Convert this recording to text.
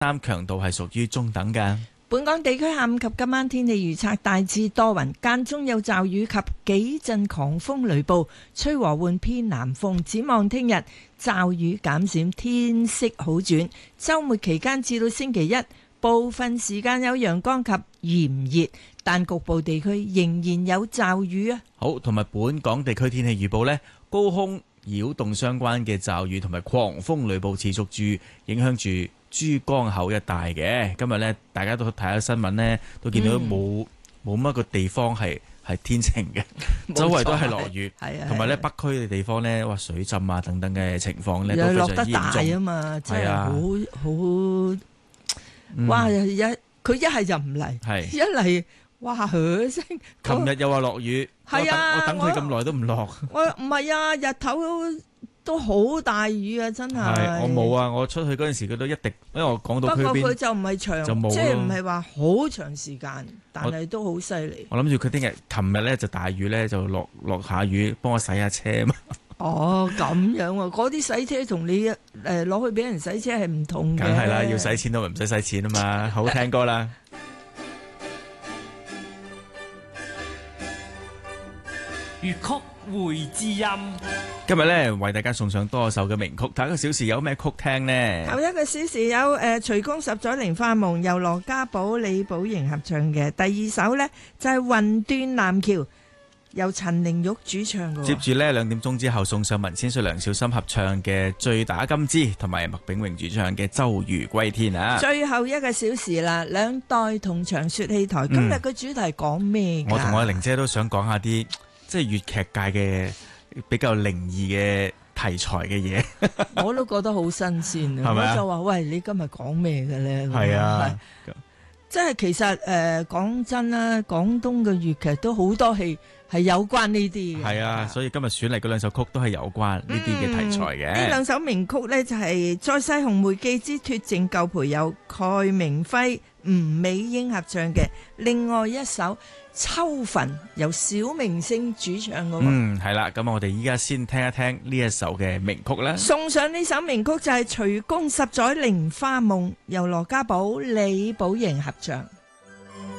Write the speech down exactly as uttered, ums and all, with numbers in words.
三強度係屬於中等㗎。 本港地區下午及今晚天氣預測大致多雲，間中有驟雨及幾陣狂風雷暴，吹和緩偏南風。展望聽日驟雨減少，天色好轉。週末期間至到星期一，部分時間有陽光及炎熱，但局部地區仍然有驟雨啊。 好，同埋本港地區天氣預報呢，高空擾動相關嘅驟雨同埋狂風雷暴持續住，影響住珠江口一帶嘅。今日咧，大家都睇下新聞咧，都見到冇冇乜個地方係係天晴嘅，周圍都係落雨，同埋咧北區嘅地方咧，哇水浸啊等等嘅情況咧都非常嚴重。又落得大啊嘛，真係好好哇！一佢一係就唔嚟，一嚟哇響聲。琴日又話落雨，係啊，我等佢咁耐都唔落。 我唔係啊，日頭都好大雨啊，真係。 係我冇啊，我出去嗰陣時佢都一滴，因為我港島區邊。 不過佢就唔係長，就即係唔係話好長時間，但係都好犀利。 我諗住佢聽日、琴日咧就大雨咧，就落落下雨，幫我洗下車嘛。 哦，咁樣啊，嗰啲洗車同你誒攞去俾人洗車係唔同嘅。 梗係啦，要使錢都唔使使錢啊嘛。好聽歌啦。 粵曲會知音， 今日咧為大家送上多首嘅名曲。下一個小時有咩曲聽呢？ 頭一個小時有誒《隨宮十載菱花夢》，由羅家寶、李寶瑩合唱嘅。第二首呢，就係《魂斷南橋》，由陳玲玉主唱嘅。 接住呢，兩點鐘之後送上文千歲、梁小心合唱嘅《醉打金枝》，同埋麥炳榮主唱嘅《周瑜歸天》啊！ 最後一個小時啦，兩代同場說戲台。今日個主題講咩？ 我同我玲姐都想講下啲。即係粵劇界嘅比較靈異嘅題材嘅嘢， 我都覺得好新鮮啊！我就話：喂，你今日講咩嘅咧？ 係啊， 即係其實誒講、呃、真啦，廣東嘅粵劇都好多戲係有關呢啲嘅。 係啊，所以今日選嚟嗰兩首曲都係有關呢啲嘅題材嘅。呢、 嗯、兩首名曲呢，就係、是《再世紅梅記之脫淨舊陪》，有蓋明輝、吳美英合唱嘅；另外一首秋墳由小明星主唱嘅。 嗯，係啦，咁我哋依家先聽一聽呢一首嘅名曲啦。 送上呢首名曲就係《隨宮十載菱花夢》，由羅家寶、李寶瑩合唱。